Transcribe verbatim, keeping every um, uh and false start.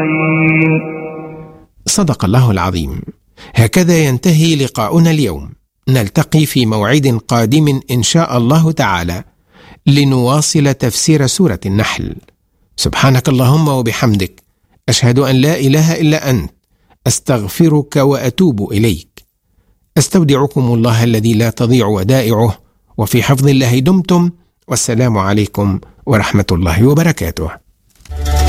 صدق الله العظيم. هكذا ينتهي لقاؤنا اليوم، نلتقي في موعد قادم إن شاء الله تعالى لنواصل تفسير سورة النحل. سبحانك اللهم وبحمدك، أشهد أن لا إله إلا أنت، أستغفرك وأتوب إليك. أستودعكم الله الذي لا تضيع ودائعه، وفي حفظ الله دمتم، والسلام عليكم ورحمة الله وبركاته.